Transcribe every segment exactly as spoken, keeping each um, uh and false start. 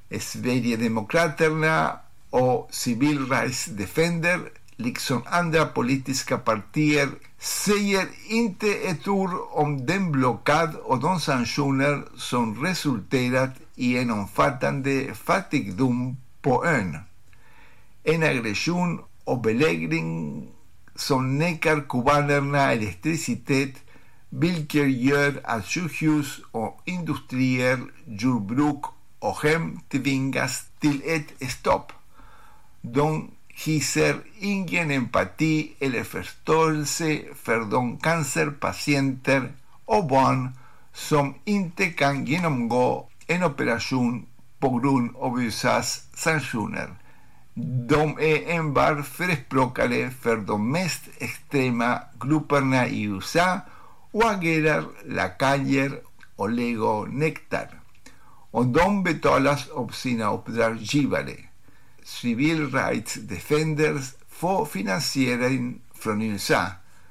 Sverigedemokraterna och Civil Rights Defender, liksom andra politiska partier, säger inte ett ord om den blockad och de sanktioner som resulterat i en omfattande fattigdom på ön. En aggression och belägring som nekar kubanerna elektricitet, vilket gör att sjukhus och industrier, jordbruk och hem tvingas till ett stopp. De hyser ingen empati eller förståelse för de cancerpatienter och barn som inte kan genomgå en operation på grund av U S A:s sanktioner. De är enbart förespråkare för de mest extrema grupperna i U S A och agerar lakajer och legonektar. Och de betalas av sina uppdragsgivare. Civil Rights Defenders får finansiering från U S A.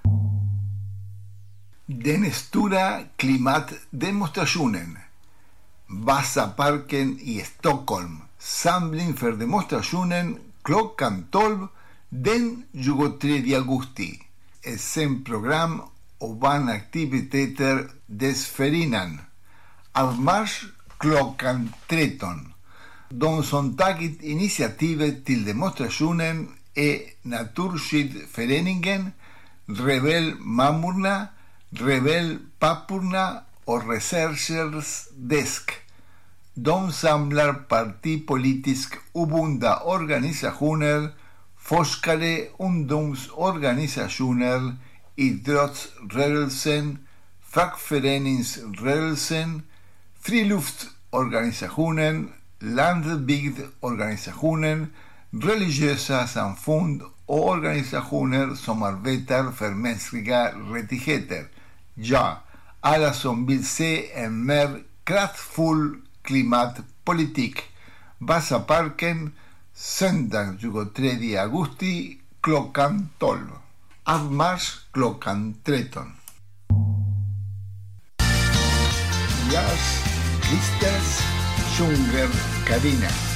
Den stora klimatdemonstrationen, Vasaparken i Stockholm, samling för demonstrationen klockan tolv den tjugotredje augusti. Ett scenprogram och barnaktiviteter dessförinnan. Avmarsch klockan tretton. De som tagit initiativet till demonstrationen är Naturskyddsföreningen, Rebell Mammorna, Rebell Papporna och Researchers Desk. De samlar partipolitiskt obundna organisationer, forskare, ungdomsorganisationer, idrottsrörelsen, fackföreningsrörelsen, friluftsorganisationen, landsbygdsorganisationen, religiösa samfund och organisationer som arbetar för mänskliga rättigheter. Ja, alla som vill se en mer kraftfull klimatpolitik. Vasaparken, söndag tjugotredje augusti klockan tolv. Avmarsch klockan tretton. Jazz, Christers, sjunger Karina.